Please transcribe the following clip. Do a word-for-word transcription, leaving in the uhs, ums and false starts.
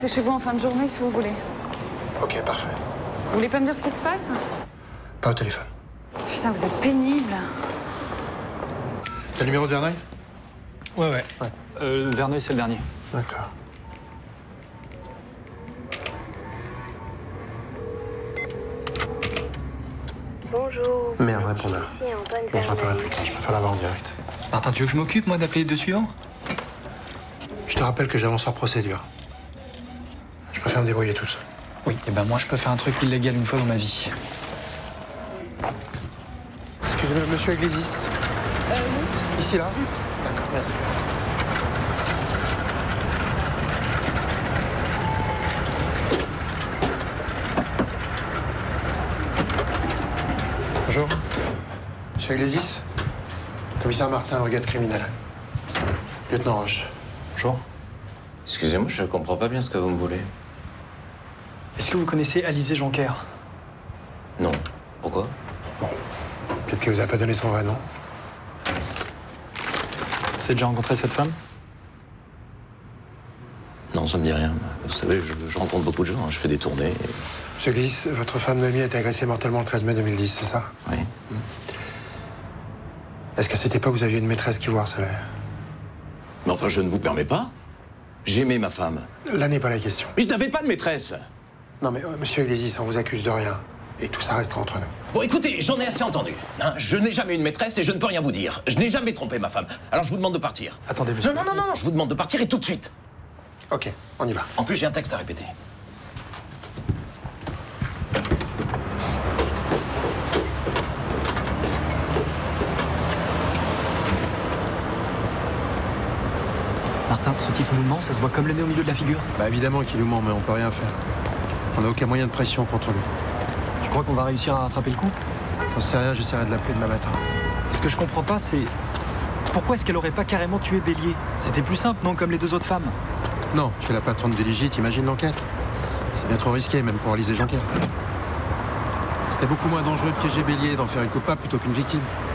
C'est chez vous en fin de journée si vous voulez. Ok, parfait. Vous voulez pas me dire ce qui se passe? Pas au téléphone. Putain, vous êtes pénible. T'as le numéro de Verneuil? Ouais, ouais. Ouais. Euh, Verneuil, c'est le dernier. D'accord. Bonjour. Merde, répondeur. Ici Antoine Bon, je rappellerai Verneuil. plus tard, je préfère l'avoir en direct. Martin, tu veux que je m'occupe, moi, d'appeler les deux suivants? Je te rappelle que j'avance hors procédure. Je préfère me débrouiller tout seul. Oui, et ben moi, je peux faire un truc illégal une fois dans ma vie. Excusez-moi, monsieur Iglesias. Ici, là? D'accord, merci. Bonjour. Monsieur Iglesias. Commissaire Martin, brigade criminelle. Lieutenant Roche. Bonjour. Excusez-moi, je comprends pas bien ce que vous me voulez. Est-ce que vous connaissez Alizé Jonker? Non. Pourquoi? Bon. Peut-être qu'elle vous a pas donné son vrai nom. Vous avez déjà rencontré cette femme? Non, ça me dit rien. Vous savez, je, je rencontre beaucoup de gens, hein. Je fais des tournées. et- Monsieur Iglesias, votre femme Noémie a été agressée mortellement le treize mai deux mille dix, c'est ça? Oui. Est-ce qu'à cette époque, vous aviez une maîtresse qui vous harcelait? Mais enfin, je ne vous permets pas. J'aimais ma femme. Là n'est pas la question. Mais je n'avais pas de maîtresse. Non mais, euh, monsieur Iglesias, on vous accuse de rien. Et tout ça restera entre nous. Bon, écoutez, j'en ai assez entendu. hein. Je n'ai jamais eu de maîtresse et je ne peux rien vous dire. Je n'ai jamais trompé ma femme. Alors je vous demande de partir. Attendez, monsieur. Non, non, non, non, je vous demande de partir et tout de suite. Ok, on y va. En plus, j'ai un texte à répéter. Martin, ce type nous ment, ça se voit comme le nez au milieu de la figure. Bah évidemment qu'il nous ment, mais on peut rien faire. On n'a aucun moyen de pression contre lui. Tu crois qu'on va réussir à rattraper le coup? J'en sais rien, j'essaierai de l'appeler demain matin. Ce que je comprends pas, c'est... Pourquoi est-ce qu'elle aurait pas carrément tué Bélier? C'était plus simple, non, comme les deux autres femmes? Non, tu es la patronne de l'I J, t'imagines l'enquête? C'est bien trop risqué, même pour Alizé Jonker. C'était beaucoup moins dangereux de piéger Bélier et d'en faire une coupable plutôt qu'une victime.